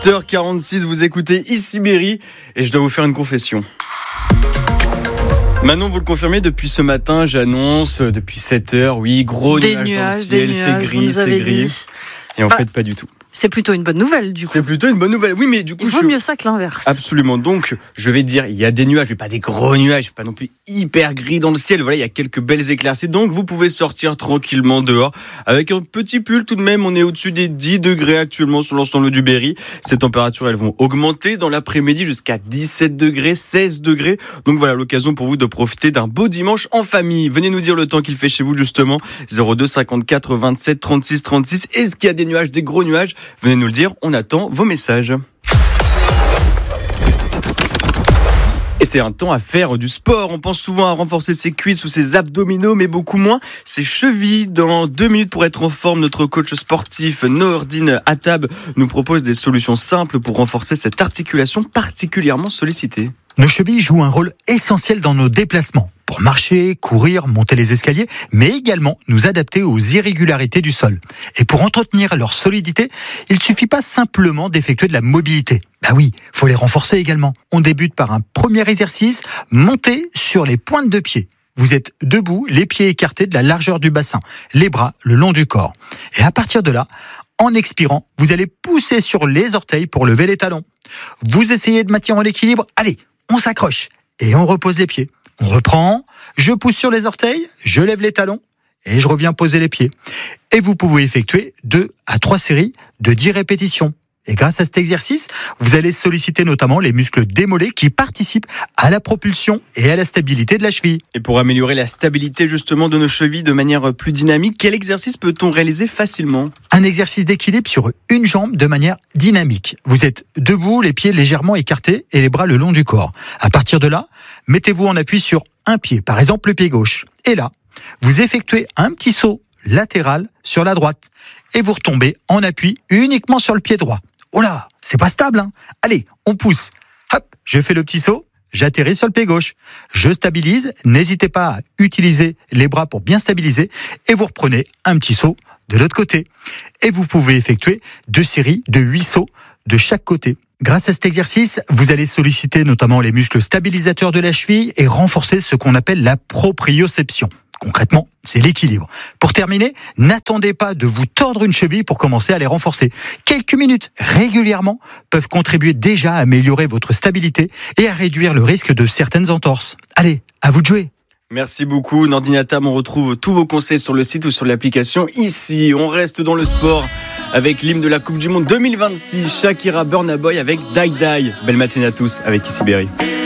8h46, vous écoutez ici Berry et je dois vous faire une confession. Manon, vous le confirmez, depuis ce matin, j'annonce, depuis 7h, oui, gros nuages dans le ciel, c'est gris. Et en fait, pas du tout. C'est plutôt une bonne nouvelle, du coup. C'est plutôt une bonne nouvelle. Oui, mais du coup, il vaut mieux ça que l'inverse. Absolument. Donc, je vais dire, il y a des nuages, mais pas des gros nuages, pas non plus hyper gris dans le ciel. Voilà, il y a quelques belles éclaircies. Donc, vous pouvez sortir tranquillement dehors avec un petit pull tout de même. On est au-dessus des 10 degrés actuellement sur l'ensemble du Berry. Ces températures, elles vont augmenter dans l'après-midi jusqu'à 17 degrés, 16 degrés. Donc voilà, l'occasion pour vous de profiter d'un beau dimanche en famille. Venez nous dire le temps qu'il fait chez vous, justement. 02 54 27 36 36. Est-ce qu'il y a des nuages, des gros nuages? Venez nous le dire, on attend vos messages. Et c'est un temps à faire du sport. On pense souvent à renforcer ses cuisses ou ses abdominaux, mais beaucoup moins ses chevilles. Dans 2 minutes pour être en forme, notre coach sportif Nordine Attab nous propose des solutions simples pour renforcer cette articulation particulièrement sollicitée. Nos chevilles jouent un rôle essentiel dans nos déplacements, pour marcher, courir, monter les escaliers, mais également nous adapter aux irrégularités du sol. Et pour entretenir leur solidité, il ne suffit pas simplement d'effectuer de la mobilité. Bah oui, faut les renforcer également. On débute par un premier exercice, monter sur les pointes de pied. Vous êtes debout, les pieds écartés de la largeur du bassin, les bras le long du corps. Et à partir de là, en expirant, vous allez pousser sur les orteils pour lever les talons. Vous essayez de maintenir en équilibre, allez, on s'accroche et on repose les pieds. On reprend, je pousse sur les orteils, je lève les talons et je reviens poser les pieds. Et vous pouvez effectuer 2 à 3 séries de 10 répétitions. Et grâce à cet exercice, vous allez solliciter notamment les muscles des mollets qui participent à la propulsion et à la stabilité de la cheville. Et pour améliorer la stabilité justement de nos chevilles de manière plus dynamique, quel exercice peut-on réaliser facilement ? Un exercice d'équilibre sur une jambe de manière dynamique. Vous êtes debout, les pieds légèrement écartés et les bras le long du corps. À partir de là, mettez-vous en appui sur un pied, par exemple le pied gauche. Et là, vous effectuez un petit saut latéral sur la droite et vous retombez en appui uniquement sur le pied droit. Oh là, c'est pas stable, hein. Allez, on pousse. Hop, je fais le petit saut, j'atterris sur le pied gauche. Je stabilise, n'hésitez pas à utiliser les bras pour bien stabiliser et vous reprenez un petit saut de l'autre côté. Et vous pouvez effectuer 2 séries de 8 sauts de chaque côté. Grâce à cet exercice, vous allez solliciter notamment les muscles stabilisateurs de la cheville et renforcer ce qu'on appelle la proprioception. Concrètement, c'est l'équilibre. Pour terminer, n'attendez pas de vous tordre une cheville pour commencer à les renforcer. Quelques minutes régulièrement peuvent contribuer déjà à améliorer votre stabilité et à réduire le risque de certaines entorses. Allez, à vous de jouer. Merci beaucoup Nordine Attab, on retrouve tous vos conseils sur le site ou sur l'application ici. On reste dans le sport avec l'hymne de la Coupe du Monde 2026, Shakira Burna Boy avec Die Die. Belle matinée à tous avec ici Berry.